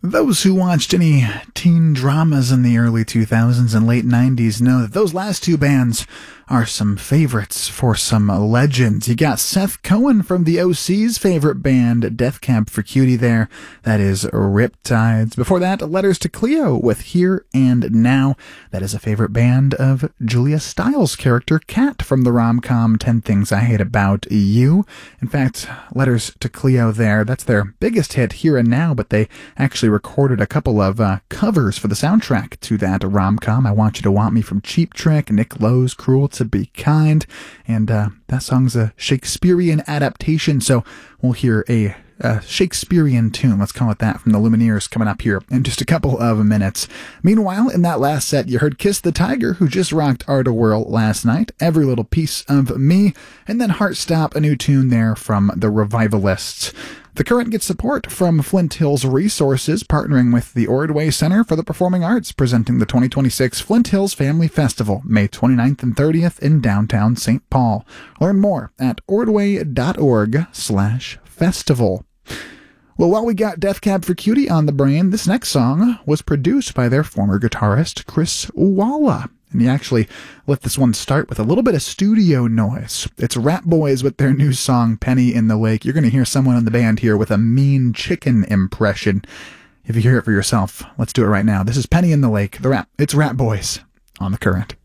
Those who watched any teen dramas in the early 2000s and late 90s know that those last two bands are some favorites for some legends. You got Seth Cohen from the OC's favorite band, Death Cab for Cutie there. That is Riptides. Before that, Letters to Cleo with Here and Now. That is a favorite band of Julia Stiles' character, Kat, from the rom-com 10 Things I Hate About You. In fact, Letters to Cleo there, that's their biggest hit, Here and Now, but they actually recorded a couple of covers for the soundtrack to that rom-com. I Want You to Want Me from Cheap Trick, Nick Lowe's Cruel to Be Kind, and that song's a Shakespearean adaptation, so we'll hear a Shakespearean tune, let's call it that, from the Lumineers coming up here in just a couple of minutes. Meanwhile, in that last set, you heard Kiss the Tiger, who just rocked Art of Whirl last night, Every Little Piece of Me, and then Heartstop, a new tune there from the Revivalists. The Current gets support from Flint Hills Resources, partnering with the Ordway Center for the Performing Arts, presenting the 2026 Flint Hills Family Festival, May 29th and 30th in downtown St. Paul. Learn more at ordway.org/festival. Well, while we got Death Cab for Cutie on the brain, this next song was produced by their former guitarist, Chris Uwala. And he actually let this one start with a little bit of studio noise. It's Rat Boys with their new song, Penny in the Lake. You're going to hear someone in the band here with a mean chicken impression. If you hear it for yourself, let's do it right now. This is Penny in the Lake. It's Rat Boys on The Current.